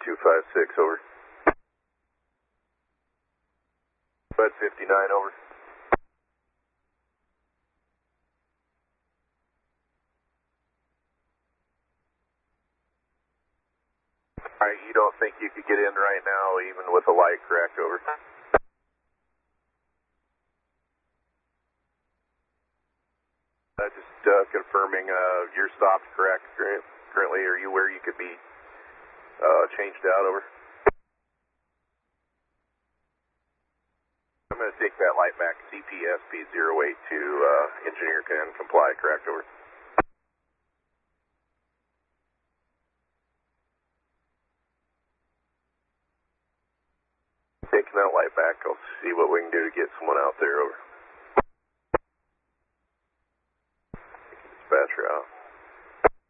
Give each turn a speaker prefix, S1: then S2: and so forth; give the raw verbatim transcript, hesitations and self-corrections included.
S1: two five six, over. Bud fifty-nine, over. Alright, you don't think you could get in right now even with a light, correct, over? Uh, just uh, confirming uh, you're stopped, correct, currently. Are you where you could be uh, changed out, over? I'm going to take that light back, C P S P zero eight two, uh, engineer can comply, correct, over? Taking that light back, I'll see what we can do to get someone out there, over. Dispatcher out.